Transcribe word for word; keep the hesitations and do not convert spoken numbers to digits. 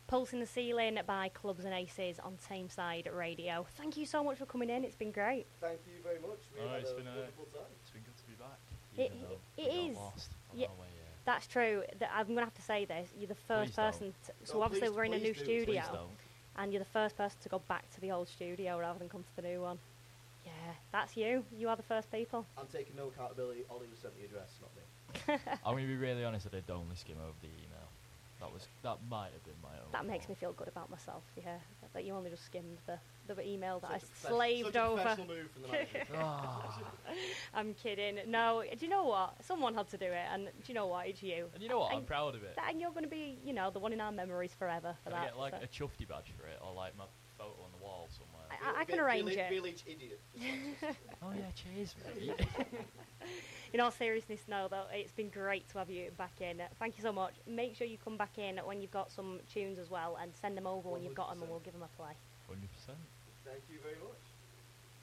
Pulsing the Ceiling by Clubs and Aces on Tameside Radio. Thank you so much for coming in. It's been great. Thank you very much. We Oh, had it's a been a- wonderful time. It's been good to be back. It- even though it we got is. lost on Yeah. our way here. That's true. Th- I'm going to have to say this. You're the first Please don't. person. To, so No, obviously please- we're in a please new do, studio, Please don't. and you're the first person to go back to the old studio rather than come to the new one. Yeah, that's you. You are the first people. I'm taking no accountability. Ollie was sent the address, not me. I'm going to be really honest, I did only skim over the email. That was that might have been my own. That makes me fault. feel good about myself. Yeah, that you only just skimmed the, the email that Such I a profe- slaved such a over. professional move from the manager. Ah. I'm kidding. No, do you know what? Someone had to do it, and do you know what? It's you. And you know what? I'm And- proud of it. And you're going to be, you know, the one in our memories forever for Can I that. get like so. a chuffy badge for it, or like my photo on the wall somewhere? I, I can Vi- arrange village, it. Village idiot. Oh yeah, cheers, mate. In all seriousness, no, though, it's been great to have you back in. Thank you so much. Make sure you come back in when you've got some tunes as well, and send them over when you've got them, and we'll give them a play. Hundred percent. Thank you very much.